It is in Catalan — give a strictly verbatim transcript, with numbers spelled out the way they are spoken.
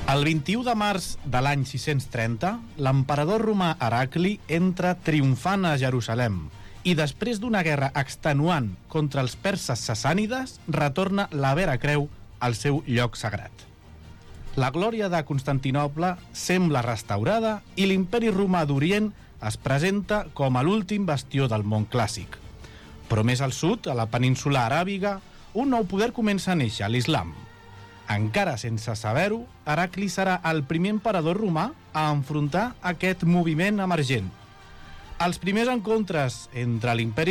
El vint-i-u de març de l'any sis-cents trenta, l'emperador romà Heracli entra triomfant a Jerusalem i després d'una guerra extenuant contra els perses sassànides retorna la Vera Creu al seu lloc sagrat. La glòria de Constantinoble sembla restaurada i l'imperi romà d'Orient es presenta com a l'últim bastió del món clàssic. Però més al sud, a la península aràbiga, un nou poder comença a néixer, l'islam. Encara sense saber-ho, Heracli serà el primer emperador romà a enfrontar aquest moviment emergent. Els primers encontres entre l'imperi